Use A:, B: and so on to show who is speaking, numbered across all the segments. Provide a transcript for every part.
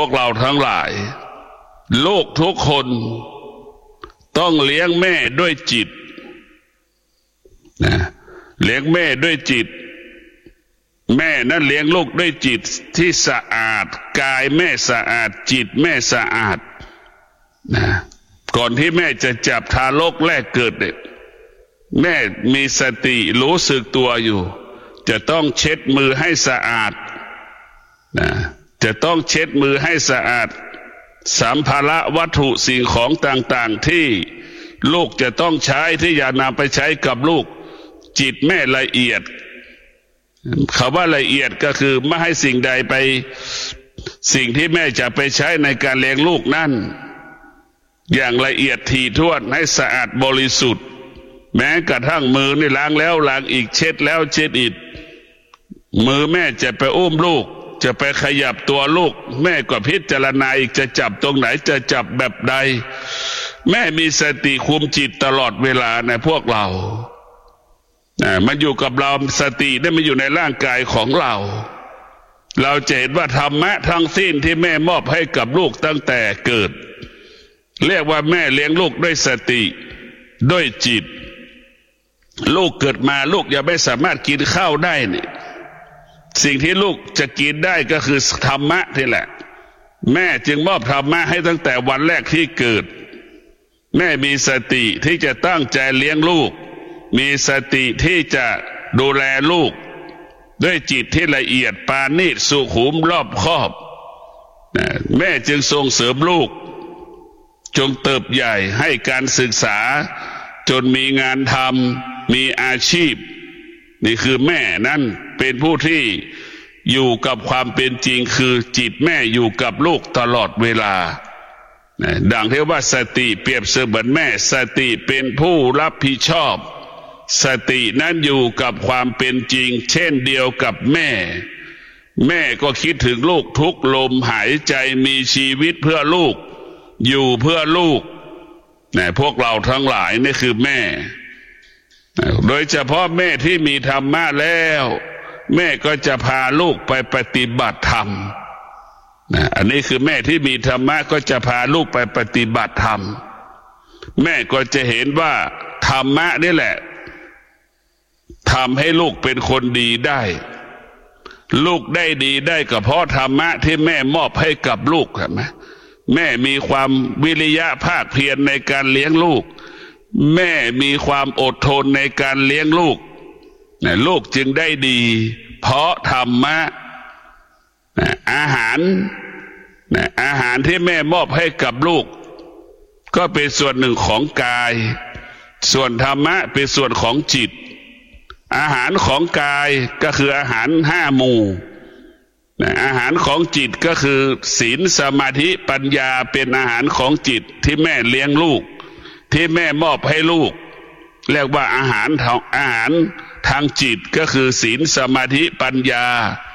A: วกเราทั้งหลายลูกทุกคนต้องเลี้ยงแม่ด้วยจิตนะเลี้ยงแม่ด้วยจิตแม่นั้นเลี้ยงลูกด้วยจิตที่สะอาดกายแม่สะอาดจิตแม่สะอาดนะก่อนที่แม่จะจับทารกแรกเกิดเนี่ยแม่มีสติรู้สึกตัวอยู่จะต้องเช็ดมือให้สะอาดนะจะต้องเช็ดมือให้สะอาดสัมภาระวัตถุสิ่งของต่างๆที่ลูกจะต้องใช้ที่อยากนำไปใช้กับลูกจิตแม่ละเอียดคำว่าละเอียดก็คือไม่ให้สิ่งใดไปสิ่งที่แม่จะไปใช้ในการเลี้ยงลูกนั่นอย่างละเอียดถี่ถ้วนให้สะอาดบริสุทธิ์แม้กระทั่งมือนี่ล้างแล้วล้างอีกเช็ดแล้วเช็ดอีกมือแม่จะไปอุ้มลูกจะไปขยับตัวลูกแม่ก็พิจารณาอีกจะจับตรงไหนจะจับแบบใดแม่มีสติคุมจิตตลอดเวลาในพวกเรามันอยู่กับเราสติได้มาอยู่ในร่างกายของเราเราจะเห็นว่าธรรมะทั้งสิ้นที่แม่มอบให้กับลูกตั้งแต่เกิดเรียกว่าแม่เลี้ยงลูกด้วยสติด้วยจิตลูกเกิดมาลูกยังไม่สามารถกินข้าวได้นี่สิ่งที่ลูกจะกินได้ก็คือธรรมะนี่แหละแม่จึงมอบธรรมะให้ตั้งแต่วันแรกที่เกิดแม่มีสติที่จะตั้งใจเลี้ยงลูกมีสติที่จะดูแลลูกด้วยจิตที่ละเอียดปาณีตสุขุมรอบคอบแม่จึงส่งเสริมลูกจงเติบใหญ่ให้การศึกษาจนมีงานทำมีอาชีพนี่คือแม่นั้นเป็นผู้ที่อยู่กับความเป็นจริงคือจิตแม่อยู่กับลูกตลอดเวลาดังที่ว่าสติเปรียบเสมือนแม่สติเป็นผู้รับผิดชอบสตินั้นอยู่กับความเป็นจริงเช่นเดียวกับแม่แม่ก็คิดถึงลูกทุกลมหายใจมีชีวิตเพื่อลูกอยู่เพื่อลูกพวกเราทั้งหลายนี่คือแม่โดยเฉพาะแม่ที่มีธรรมะแล้วแม่ก็จะพาลูกไปปฏิบัติธรรมอันนี้คือแม่ที่มีธรรมะก็จะพาลูกไปปฏิบัติธรรมแม่ก็จะเห็นว่าธรรมะนี่แหละทำให้ลูกเป็นคนดีได้ลูกได้ดีได้ก็เพราะธรรมะที่แม่มอบให้กับลูกใช่ไหมแม่มีความวิริยะภาคเพียรในการเลี้ยงลูกแม่มีความอดทนในการเลี้ยงลูกลูกจึงได้ดีเพราะธรรมะอาหารที่แม่มอบให้กับลูกก็เป็นส่วนหนึ่งของกายส่วนธรรมะเป็นส่วนของจิตอาหารของกายก็คืออาหาร5 หมู่อาหารของจิตก็คือศีลสมาธิปัญญาเป็นอาหารของจิตที่แม่เลี้ยงลูกที่แม่มอบให้ลูกเรียกว่าอาหารทางจิตก็คือศีลสมาธิปัญญา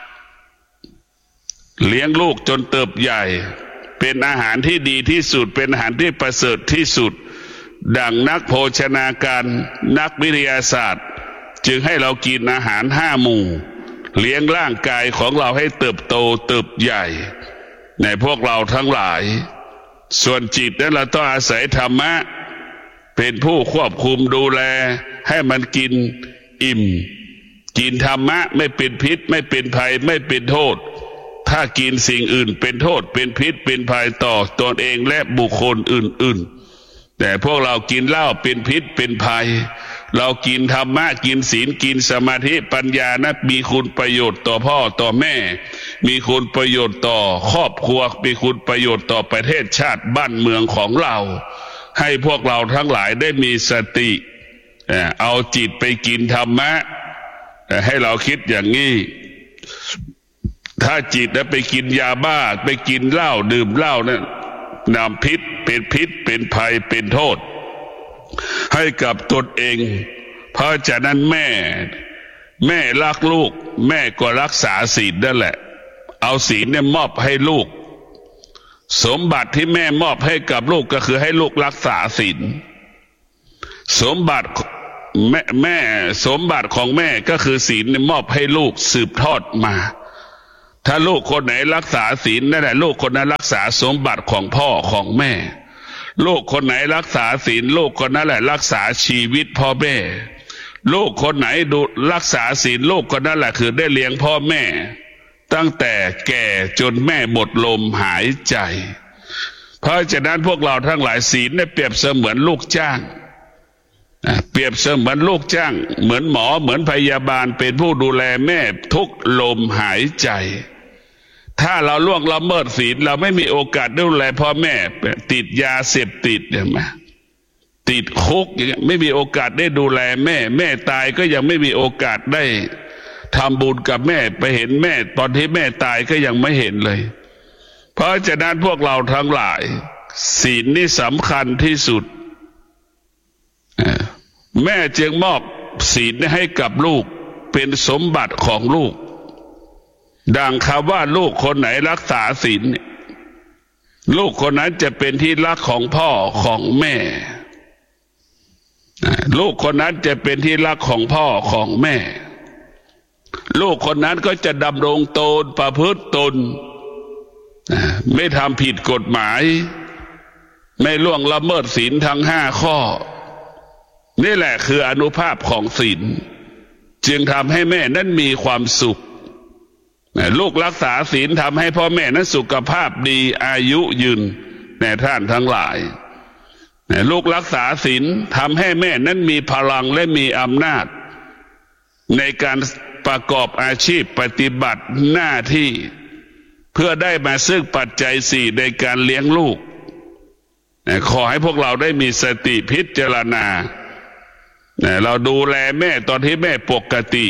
A: เลี้ยงลูกจนเติบใหญ่เป็นอาหารที่ดีที่สุดเป็นอาหารที่ประเสริฐที่สุดดังนักโภชนาการนักวิทยาศาสตร์จึงให้เรากินอาหาร5 หมู่เลี้ยงร่างกายของเราให้เติบโตเติบใหญ่ในพวกเราทั้งหลายส่วนจิตนั้นเราต้องอาศัยธรรมะเป็นผู้ควบคุมดูแลให้มันกินอิ่มกินธรรมะไม่เป็นพิษไม่เป็นภัยไม่เป็นโทษถ้ากินสิ่งอื่นเป็นโทษเป็นพิษเป็นภัยต่อตนเองและบุคคลอื่นๆแต่พวกเรากินเหล้าเป็นพิษเป็นภัยเรากินธรรมะกินศีลกินสมาธิปัญญานั้นมีคุณประโยชน์ต่อพ่อต่อแม่มีคุณประโยชน์ต่อครอบครัวมีคุณประโยชน์ต่อประเทศชาติบ้านเมืองของเราให้พวกเราทั้งหลายได้มีสติเอาจิตไปกินธรรมะให้เราคิดอย่างนี้ถ้าจิตไปกินยาบ้าไปกินเหล้าดื่มเหล้านั้นนำพิษเป็นภัยเป็นโทษให้กับตนเองเพราะฉะนั้นแม่รักลูกแม่ก็รักษาศีลนั่นแหละเอาศีลเนี่ยมอบให้ลูกสมบัติที่แม่มอบให้กับลูกก็คือให้ลูกรักษาศีลสมบัติสมบัติของแม่ก็คือศีลเนี่ยมอบให้ลูกสืบทอดมาถ้าลูกคนไหนรักษาศีลนั่นแหละลูกคนนั้นรักษาสมบัติของพ่อของแม่ลูกคนไหนรักษาศีลลูกคนนั้นแหละรักษาชีวิตพ่อแม่ลูกคนไหนดูรักษาศีลลูกคนนั้นแหละคือได้เลี้ยงพ่อแม่ตั้งแต่แก่จนแม่หมดลมหายใจเพราะฉะนั้นพวกเราทั้งหลายศีลเนี่ยเปรียบเสมือนลูกจ้างเปรียบเสมือนลูกจ้างเหมือนหมอเหมือนพยาบาลเป็นผู้ดูแลแม่ทุกลมหายใจถ้าเราล่วงละเมิดศีลเราไม่มีโอกาสดูแลพ่อแม่ติดยาเสพติดเนี่ยมาติดคุกอย่างเงี้ยไม่มีโอกาสได้ดูแลแม่แม่ตายก็ยังไม่มีโอกาสได้ทำบุญกับแม่ไปเห็นแม่ตอนที่แม่ตายก็ยังไม่เห็นเลยเพราะฉะนั้นพวกเราทั้งหลายศีลนี่สำคัญที่สุดแม่จึงมอบศีลให้กับลูกเป็นสมบัติของลูกดังคำว่าลูกคนไหนรักษาศีลลูกคนนั้นจะเป็นที่รักของพ่อของแม่ลูกคนนั้นจะเป็นที่รักของพ่อของแม่ลูกคนนั้นก็จะดำรงตนประพฤติตนไม่ทำผิดกฎหมายไม่ล่วงละเมิดศีลทั้ง5 ข้อนี่แหละคืออานุภาพของศีลจึงทำให้แม่นั้นมีความสุขลูกรักษาศีลทำให้พ่อแม่นั้นสุขภาพดีอายุยืนแน่ท่านทั้งหลายลูกรักษาศีลทำให้แม่นั้นมีพลังและมีอำนาจในการประกอบอาชีพปฏิบัติหน้าที่เพื่อได้มาซึ่งปัจจัย4ในการเลี้ยงลูกขอให้พวกเราได้มีสติพิจารณาเราดูแลแม่ตอนที่แม่ปกติ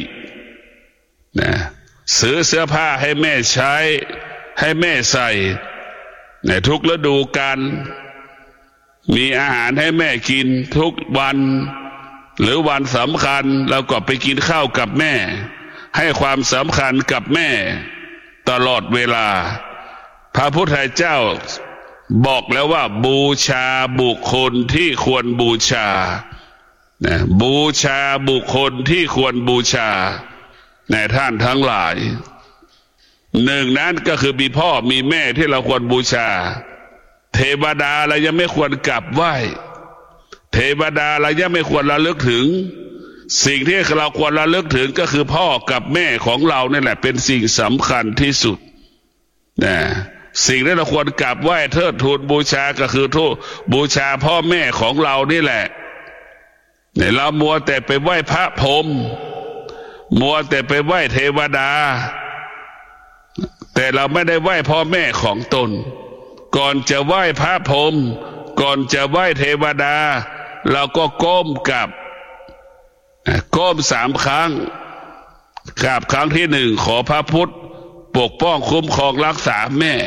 A: ซื้อเสื้อผ้าให้แม่ใช้ให้แม่ใส่ในทุกฤดูกาลมีอาหารให้แม่กินทุกวันหรือวันสำคัญเราก็ไปกินข้าวกับแม่ให้ความสำคัญกับแม่ตลอดเวลาพระพุทธเจ้าบอกแล้วว่าบูชาบุคคลที่ควรบูชาบูชาบุคคลที่ควรบูชาในท่านทั้งหลายหนึ่งนั้นก็คือมีพ่อมีแม่ที่เราควรบูชาเทวดาเรายังไม่ควรกราบไหว้เทวดาเรายังไม่ควรระลึกถึงสิ่งที่เราควรระลึกถึงก็คือพ่อกับแม่ของเรานี่แหละเป็นสิ่งสำคัญที่สุดสิ่งที่เราควรกราบไหว้เทิดทูนบูชาก็คือบูชาพ่อแม่ของเรานี่แหละเรามัวแต่ไปไหว้พระพรหมมัวแต่ไปไหว้เทวดาแต่เราไม่ได้ไหว้พ่อแม่ของตนก่อนจะไหว้พระพรหมก่อนจะไหว้เทวดาเราก็ก้มกราบก้ม3 ครั้งกราบครั้งที่1ขอพระพุทธปกป้องคุ้มครองรักษาแม่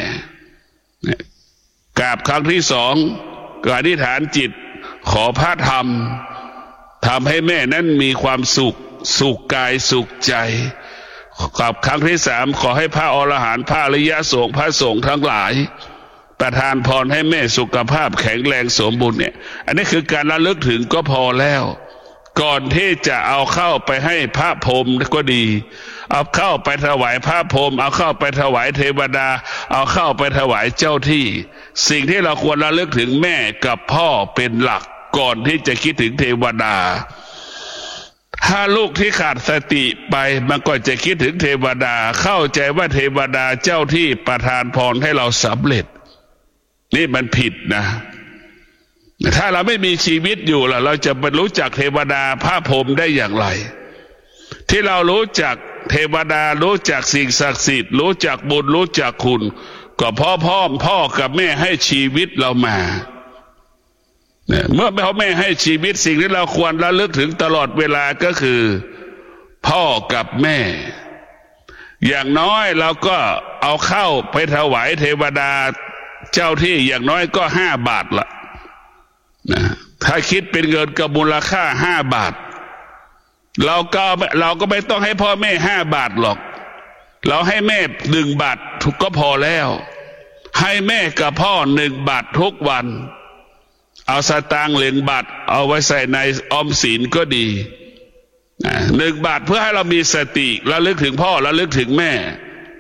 A: กราบครั้งที่2อธิษฐานจิตขอพระธรรมทำให้แม่นั้นมีความสุขกายสุขใจกับครั้งที่3ขอให้พระอรหันต์พระอริยสงฆ์พระสงฆ์ทั้งหลายประทานพรให้แม่สุขภาพแข็งแรงสมบูรณ์เนี่ยอันนี้คือการระลึกถึงก็พอแล้วก่อนที่จะเอาเข้าไปให้พระพรหมก็ดีเอาเข้าไปถวายพระพรหมเอาเข้าไปถวายเทวดาเอาเข้าไปถวายเจ้าที่สิ่งที่เราควรระลึกถึงแม่กับพ่อเป็นหลักก่อนที่จะคิดถึงเทวดาถ้าลูกที่ขาดสติไปมันก็จะคิดถึงเทวดาเข้าใจว่าเทวดาเจ้าที่ประทานพรให้เราสำเร็จนี่มันผิดนะถ้าเราไม่มีชีวิตอยู่ล่ะเราจะรู้จักเทวดาพระพรหมได้อย่างไรที่เรารู้จักเทวดารู้จักสิ่งศักดิ์สิทธิ์รู้จักบุญรู้จักคุณก็พ่อกับแม่ให้ชีวิตเรามาเมื่อพ่อแม่ให้ชีวิตสิ่งที่เราควรระลึกถึงตลอดเวลาก็คือพ่อกับแม่อย่างน้อยเราก็เอาเข้าไปถวายเทวดาเจ้าที่อย่างน้อยก็5 บาทละถ้าคิดเป็นเงินกับมูลค่า5 บาทเราก็ไม่ต้องให้พ่อแม่5 บาทหรอกเราให้แม่1 บาทก็พอแล้วให้แม่กับพ่อ1 บาททุกวันเอาสตางค์1 บาทเอาไว้ใส่ในออมสินก็ดี1 บาทเพื่อให้เรามีสติระลึกถึงพ่อระลึกถึงแม่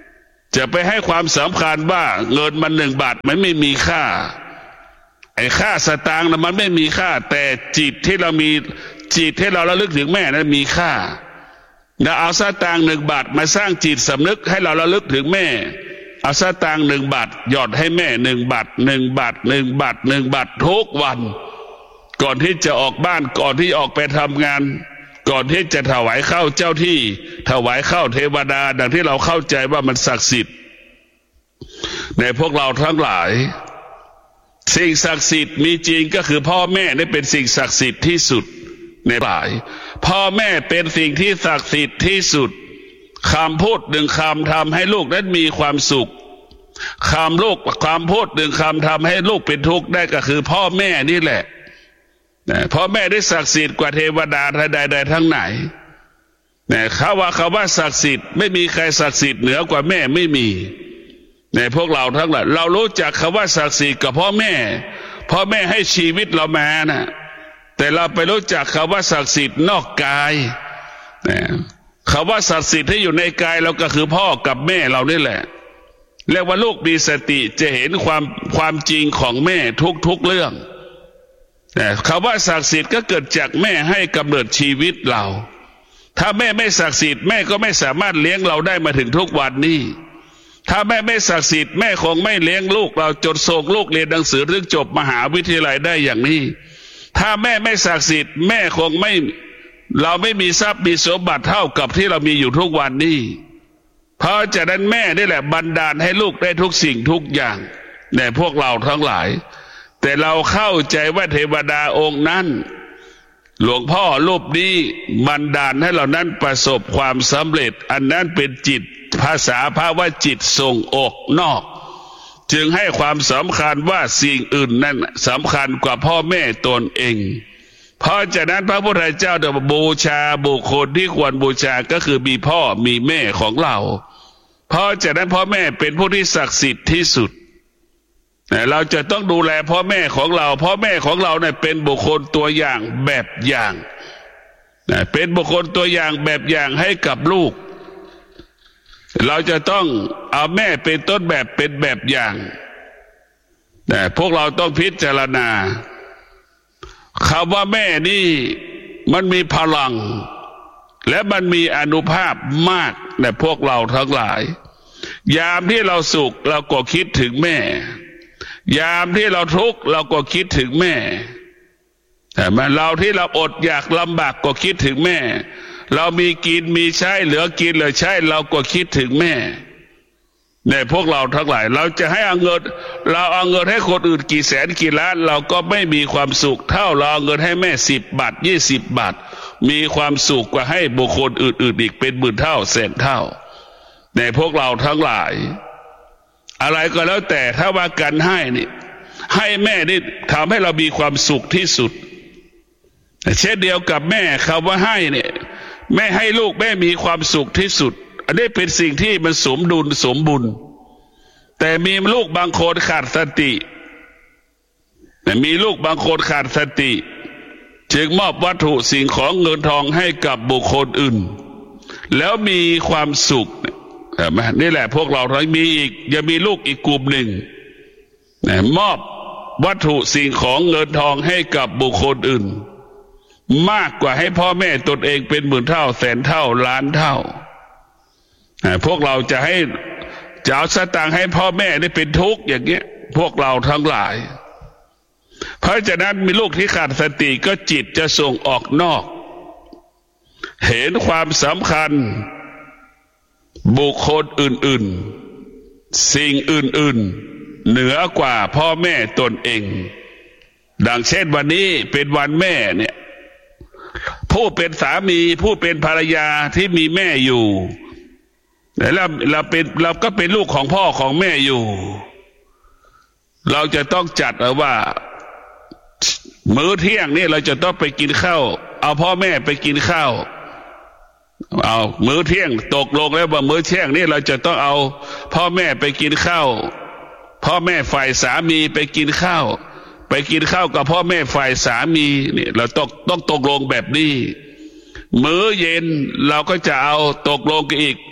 A: จะไปให้ความสำคัญว่าเงินมัน1 บาทมันไม่มีค่าไอ้ค่าสตางค์มันไม่มีค่าแต่จิตที่เรามีจิตที่เราระลึกถึงแม่นั้นมีค่าเราเอาสตางค์1 บาทมาสร้างจิตสำนึกให้เราระลึกถึงแม่เอาสตางค์1 บาทหยอดให้แม่1 บาท1 บาท1 บาท1 บาททุกวันก่อนที่จะออกบ้านก่อนที่ออกไปทำงานก่อนที่จะถวายข้าวเจ้าที่ถวายข้าวเทวดาดังที่เราเข้าใจว่ามันศักดิ์สิทธิ์ในพวกเราทั้งหลายสิ่งศักดิ์สิทธิ์มีจริงก็คือพ่อแม่นี่เป็นสิ่งศักดิ์สิทธิ์ที่สุดในหลายพ่อแม่เป็นสิ่งที่ศักดิ์สิทธิ์ที่สุดคำพูด1 คำทำให้ลูกนั้นมีความสุขคำพูด1 คำทำให้ลูกเป็นทุกข์ได้ก็คือพ่อแม่นี่แหละพ่อแม่ได้ศักดิ์สิทธิ์กว่าเทวดาใดๆทั้งไหนเขาว่าศักดิ์สิทธิ์ไม่มีใครศักดิ์สิทธิ์เหนือกว่าแม่ไม่มีในพวกเราทั้งหลายเรารู้จักคำว่าศักดิ์สิทธิ์กับพ่อแม่ให้ชีวิตเรามานะแต่เราไปรู้จักคำว่าศักดิ์สิทธิ์นอกกายคำว่าศักดิ์สิทธิ์ที่อยู่ในกายเราก็คือพ่อกับแม่เรานี่แหละเรียกว่าลูกมีสติจะเห็นความจริงของแม่ทุกเรื่องคำว่าศักดิ์สิทธิ์ก็เกิดจากแม่ให้กำเนิดชีวิตเราถ้าแม่ไม่ศักดิ์สิทธิ์แม่ก็ไม่สามารถเลี้ยงเราได้มาถึงทุกวันนี้ถ้าแม่ไม่ศักดิ์สิทธิ์แม่คงไม่เลี้ยงลูกเราจนส่งลูกเรียนหนังสือถึงจบมหาวิทยาลัยได้อย่างนี้ถ้าแม่ไม่ศักดิ์สิทธิ์แม่คงไม่เราไม่มีทรัพย์มีสมบัติเท่ากับที่เรามีอยู่ทุกวันนี้เพราะฉะนั้นแม่นี่แหละบันดาลให้ลูกได้ทุกสิ่งทุกอย่างในพวกเราทั้งหลายแต่เราเข้าใจว่าเทวดาองค์นั้นหลวงพ่อรูปนี้บันดาลให้เรานั้นประสบความสำเร็จอันนั้นเป็นจิตภาษาพระว่าจิตส่งออกนอกจึงให้ความสำคัญว่าสิ่งอื่นนั้นสำคัญกว่าพ่อแม่ตนเองเพราะฉะนั้นพระพุทธเจ้าจะบูชาบุคคลที่ควรบูชาก็คือมีพ่อมีแม่ของเราเพราะฉะนั้นพ่อแม่เป็นผู้ที่ศักดิ์สิทธิ์ที่สุดเราจะต้องดูแลพ่อแม่ของเราพ่อแม่ของเราเนี่ยเป็นบุคคลตัวอย่างแบบอย่างเป็นบุคคลตัวอย่างแบบอย่างให้กับลูกเราจะต้องเอาแม่เป็นต้นแบบเป็นแบบอย่างแต่พวกเราต้องพิจารณาคำว่าแม่นี่มันมีพลังและมันมีอานุภาพมากในพวกเราทั้งหลายยามที่เราสุขเราก็คิดถึงแม่ยามที่เราทุกข์เราก็คิดถึงแม่แต่เราที่เราอดอยากลำบากก็คิดถึงแม่เรามีกินมีใช้เหลือกินเหลือใช้เราก็คิดถึงแม่ในพวกเราทั้งหลายเราจะให้เอาเงินให้คนอื่นกี่แสนกี่ล้านเราก็ไม่มีความสุขเท่าเราเอาเงินให้แม่10 บาท20 บาทมีความสุขกว่าให้บุคคลอื่นๆอีกเป็น10,000 เท่าแสนเท่าในพวกเราทั้งหลายอะไรก็แล้วแต่ถ้าว่าการให้นี่ให้แม่นี่ทำให้เรามีความสุขที่สุดเช่นเดียวกับแม่คำว่าให้เนี่ยแม่ให้ลูกแม่มีความสุขที่สุดอันนี้เป็นสิ่งที่มันสมดุลสมบูรณ์แต่มีลูกบางคนขาดสติมีลูกบางคนขาดสติจึงมอบวัตถุสิ่งของเงินทองให้กับบุคคลอื่นแล้วมีความสุขนี่แหละพวกเราทั้งมีอีกยังมีลูกอีกกลุ่มหนึ่งมอบวัตถุสิ่งของเงินทองให้กับบุคคลอื่นมากกว่าให้พ่อแม่ตนเองเป็น10,000 เท่าแสนเท่าล้านเท่าพวกเราจะเอาสตางค์ให้พ่อแม่ได้เป็นทุกข์อย่างเงี้ยพวกเราทั้งหลายเพราะฉะนั้นมีลูกที่ขาดสติก็จิตจะส่งออกนอกเห็นความสำคัญบุคคลอื่นๆสิ่งอื่นๆเหนือกว่าพ่อแม่ตนเองดังเช่นวันนี้เป็นวันแม่เนี่ยผู้เป็นสามีผู้เป็นภรรยาที่มีแม่อยู่แล้วเราก็เป็นลูกของพ่อของแม่อยู่เราจะต้องจัดว่ามื้อเที่ยงนี่เราจะต้องไปกินข้าวเอาพ่อแม่ไปกินข้าวเอามื้อเที่ยงตกลงแล้วว่ามื้อเที่ยงนี่เราจะต้องเอาพ่อแม่ไปกินข้าวพ่อแม่ฝ่ายสามีไปกินข้าวกับพ่อแม่ฝ่ายสามีนี่เราต้องตกลงแบบนี้มื้อเย็นเราก็จะเอาตกลงกันอีก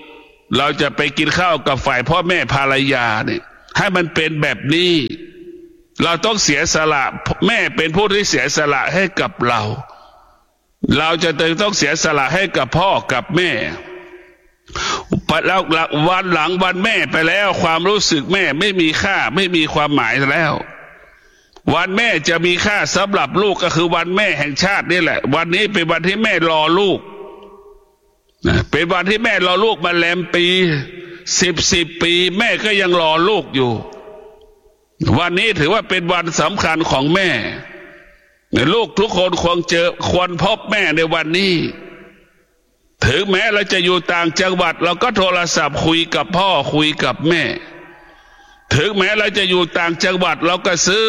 A: เราจะไปกินข้าวกับฝ่ายพ่อแม่ภรรยาเนี่ยให้มันเป็นแบบนี้เราต้องเสียสละแม่เป็นผู้ที่เสียสละให้กับเราจะต้องเสียสละให้กับพ่อกับแม่แล้ววันหลังวันแม่ไปแล้วความรู้สึกแม่ไม่มีค่าไม่มีความหมายแล้ววันแม่จะมีค่าสำหรับลูกก็คือวันแม่แห่งชาตินี่แหละวันนี้เป็นวันที่แม่รอลูกเป็นวันที่แม่รอลูกมาแลมปีสิบปีแม่ก็ยังรอลูกอยู่วันนี้ถือว่าเป็นวันสำคัญของแม่ลูกทุกคนควรพบแม่ในวันนี้ถึงแม้เราจะอยู่ต่างจังหวัดเราก็โทรศัพท์คุยกับพ่อคุยกับแม่ถึงแม้เราจะอยู่ต่างจังหวัดเราก็ซื้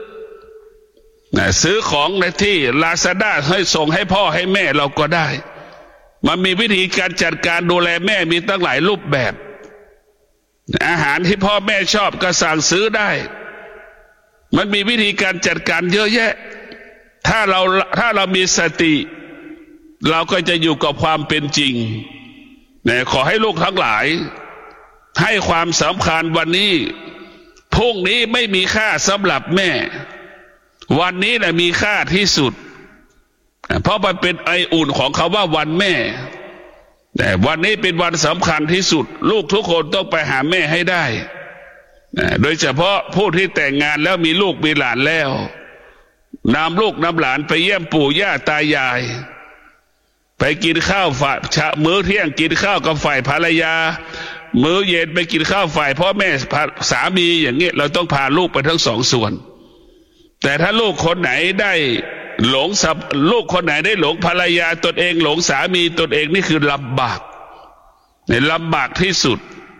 A: อของในที่ลาซาด้าให้ส่งให้พ่อให้แม่เราก็ได้มันมีวิธีการจัดการดูแลแม่มีตั้งหลายรูปแบบอาหารที่พ่อแม่ชอบก็สั่งซื้อได้มันมีวิธีการจัดการเยอะแยะถ้าเรามีสติเราก็จะอยู่กับความเป็นจริงขอให้ลูกทั้งหลายให้ความสำคัญวันนี้พรุ่งนี้ไม่มีค่าสำหรับแม่วันนี้แหละมีค่าที่สุดเพราะมันเป็นไออุ่นของเขาว่าวันแม่แต่วันนี้เป็นวันสำคัญที่สุดลูกทุกคนต้องไปหาแม่ให้ได้โดยเฉพาะผู้ที่แต่งงานแล้วมีลูกมีหลานแล้วนำลูกนำหลานไปเยี่ยมปู่ย่าตายายไปกินข้าวมื้อเที่ยงกินข้าวกับฝ่ายภรรยามื้อเย็นไปกินข้าวฝ่ายพ่อแม่สามีอย่างนี้เราต้องพาลูกไปทั้งสองส่วนแต่ถ้าลูกคนไหนได้ลูกคนไหนได้หลงภรรยาตนเองหลงสามีตนเองนี่คือลำบากลำบากที่สุด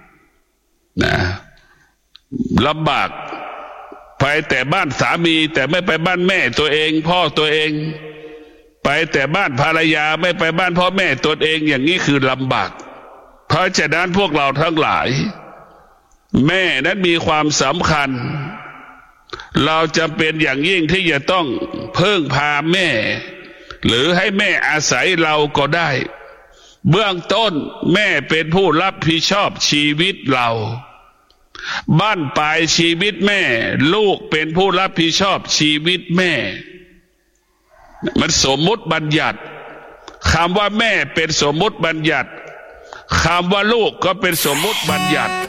A: ลำบากไปแต่บ้านสามีแต่ไม่ไปบ้านแม่ตัวเองพ่อตัวเองไปแต่บ้านภรรยาไม่ไปบ้านพ่อแม่ตนเองอย่างนี้คือลำบากเพราะฉะนั้นพวกเราทั้งหลายแม่นั้นมีความสำคัญเราจำเป็นอย่างยิ่งที่จะต้องพึ่งพาแม่หรือให้แม่อาศัยเราก็ได้เบื้องต้นแม่เป็นผู้รับผิดชอบชีวิตเราบ้านปลายชีวิตแม่ลูกเป็นผู้รับผิดชอบชีวิตแม่มันสมมุติบัญญัติคำว่าแม่เป็นสมมุติบัญญัติคำว่าลูกก็เป็นสมมุติบัญญัติ